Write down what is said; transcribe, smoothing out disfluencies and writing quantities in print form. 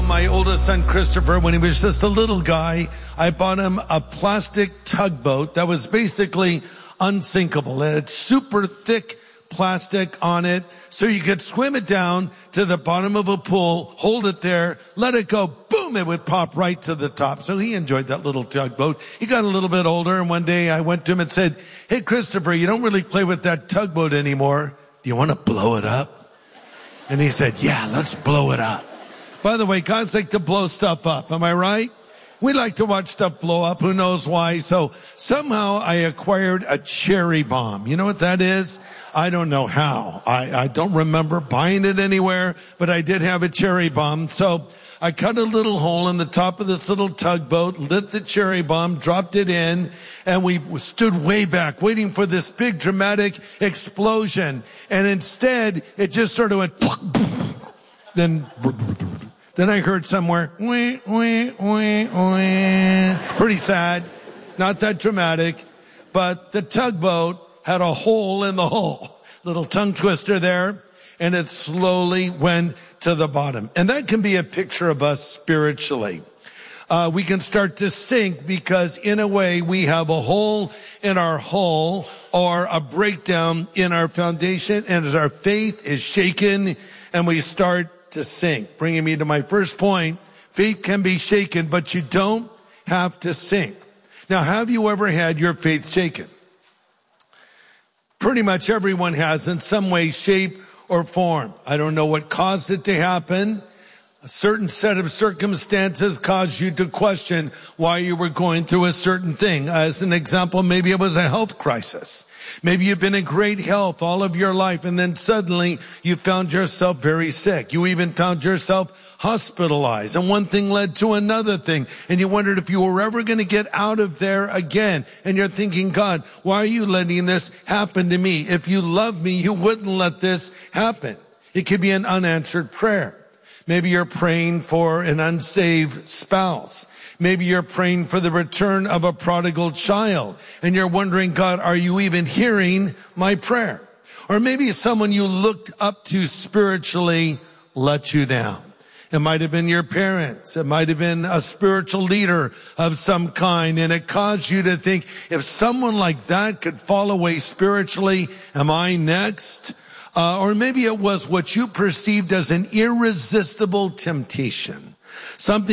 my oldest son, Christopher, when he was just a little guy, I bought him a plastic tugboat that was basically unsinkable. It had super thick plastic on it, so you could swim it down to the bottom of a pool, hold it there, let it go, boom, it would pop right to the top. So he enjoyed that little tugboat. He got a little bit older, and one day I went to him and said, "Hey, Christopher, you don't really play with that tugboat anymore. Do you want to blow it up?" And he said, "Yeah, let's blow it up." By the way, guys like to blow stuff up. Am I right? We like to watch stuff blow up. Who knows why? So somehow I acquired a cherry bomb. You know what that is? I don't know how. I don't remember buying it anywhere, but I did have a cherry bomb. So I cut a little hole in the top of this little tugboat, lit the cherry bomb, dropped it in, and we stood way back waiting for this big dramatic explosion. And instead, it just sort of went, then I heard somewhere, wee, wee, wee, wee. Pretty sad, not that dramatic, but the tugboat had a hole in the hull. Little tongue twister there, and it slowly went to the bottom. And that can be a picture of us spiritually. We can start to sink because in a way we have a hole in our hull or a breakdown in our foundation, and as our faith is shaken and we start to sink. Bringing me to my first point, faith can be shaken, but you don't have to sink. Now, have you ever had your faith shaken? Pretty much everyone has in some way, shape, or form. I don't know what caused it to happen. A certain set of circumstances caused you to question why you were going through a certain thing. As an example, maybe it was a health crisis. Maybe you've been in great health all of your life, and then suddenly you found yourself very sick. You even found yourself hospitalized, and one thing led to another thing, and you wondered if you were ever going to get out of there again. And you're thinking, "God, why are you letting this happen to me? If you love me, you wouldn't let this happen." It could be an unanswered prayer. Maybe you're praying for an unsaved spouse. Maybe you're praying for the return of a prodigal child, and you're wondering, "God, are you even hearing my prayer?" Or maybe someone you looked up to spiritually let you down. It might have been your parents. It might have been a spiritual leader of some kind, and it caused you to think, if someone like that could fall away spiritually, am I next? Or maybe it was what you perceived as an irresistible temptation. Something